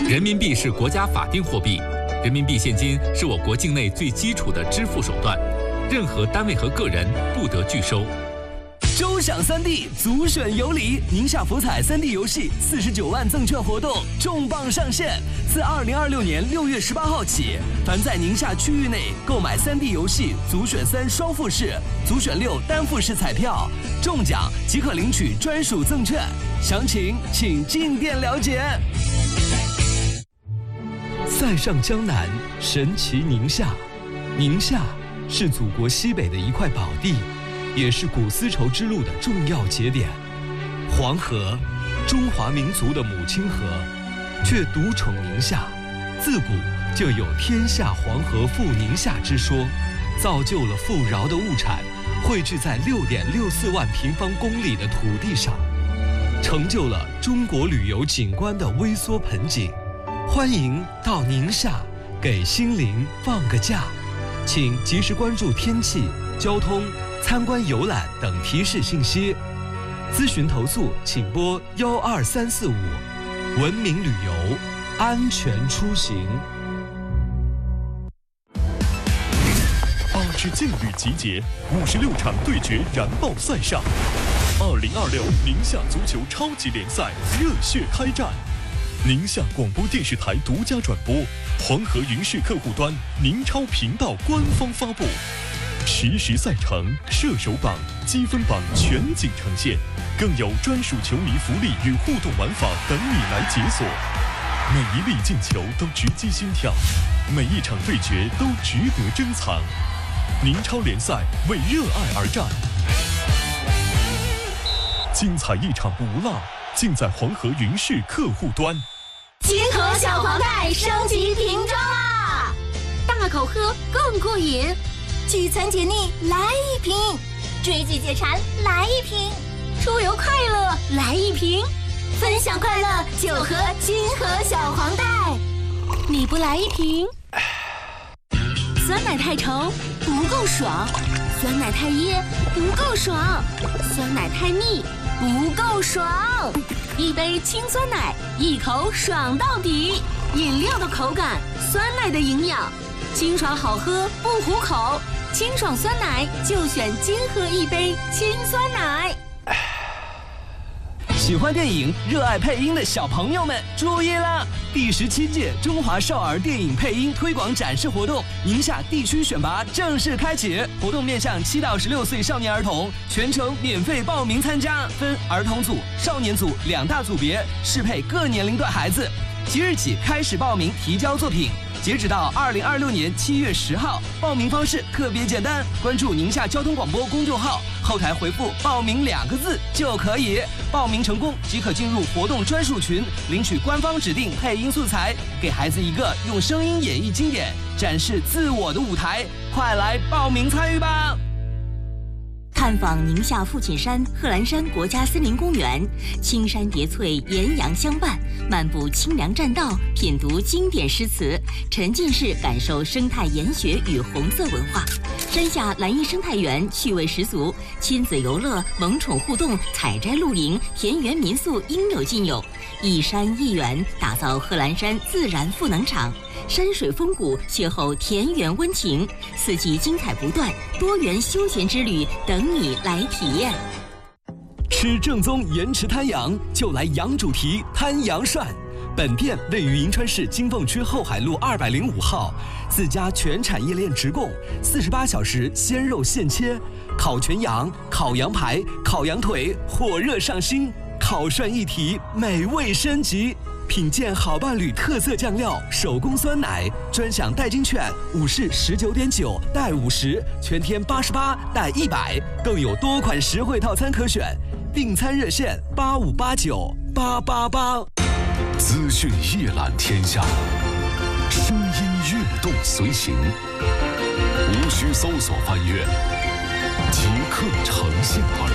人民币是国家法定货币，人民币现金是我国境内最基础的支付手段，任何单位和个人不得拒收。 周享3D足选有礼，宁夏福彩3D 游戏49万赠券活动重磅上线，自2026年6月18号起，凡在宁夏区域内购买3D 游戏足选3双复式、足选6单复式彩票，中奖即可领取专属赠券，详情请进店了解。塞上江南，神奇宁夏。宁夏是祖国西北的一块宝地，也是古丝绸之路的重要节点。黄河，中华民族的母亲河，却独宠宁夏，自古就有天下黄河赴宁夏之说，造就了富饶的物产汇聚在6.64万平方公里的土地上，成就了中国旅游景观的微缩盆景。欢迎到宁夏给心灵放个假，请及时关注天气、交通、参观游览等提示信息。咨询投诉请拨12345。文明旅游，安全出行。 8支劲旅集结，56场对决燃爆赛上。2026宁夏足球超级联赛热血开战。宁夏广播电视台独家转播，黄河云视客户端、宁超频道官方发布，实时赛程、射手榜、积分榜全景呈现，更有专属球迷福利与互动玩法等你来解锁。每一粒进球都直击心跳，每一场对决都值得珍藏。宁超联赛为热爱而战，精彩一场不落，尽在黄河云视客户端。 金河小黄袋升级瓶装啦！大口喝更过瘾，聚餐解腻来一瓶，追剧解馋来一瓶，出游快乐来一瓶，分享快乐就喝金河小黄袋。你不来一瓶，酸奶太稠不够爽，酸奶太噎不够爽，酸奶太腻不够爽。一杯清酸奶，一口爽到底。饮料的口感，酸奶的营养，清爽好喝不糊口。清爽酸奶就选金河一杯清酸奶。 喜欢电影、热爱配音的小朋友们注意了！第17届中华少儿电影配音推广展示活动宁夏地区选拔正式开启，活动面向7到16岁少年儿童，全程免费报名参加，分儿童组、少年组2大组别，适配各年龄段孩子。即日起开始报名提交作品，截止到2026年7月10号。报名方式特别简单，关注宁夏交通广播公众号，后台回复报名2个字就可以。报名成功即可进入活动专属群，领取官方指定配音素材，给孩子一个用声音演绎经典、展示自我的舞台。快来报名参与吧！ 探访宁夏父亲山贺兰山国家森林公园，青山叠翠，岩阳相伴，漫步清凉栈道，品读经典诗词，沉浸式感受生态研学与红色文化。山下蓝荫生态园趣味十足，亲子游乐、萌宠互动、采摘露营、田园民宿应有尽有。一山一园，打造贺兰山自然赋能场。山水风谷，邂逅田园温情，四季精彩不断，多元休闲之旅等你来体验。 吃正宗盐池滩羊，就来羊主题滩羊涮。本店位于银川市金凤区后海路205号，自家全产业链直供，48小时鲜肉现切，烤全羊、烤羊排、烤羊腿，火热上新，烤涮一体，美味升级。品鉴好伴侣特色酱料，手工酸奶，专享代金券，5式19.9带50，全天88带100，更有多款实惠套餐可选。订餐热线85898888。 资讯一览天下，声音跃动随行，无需搜索翻阅，即刻呈现而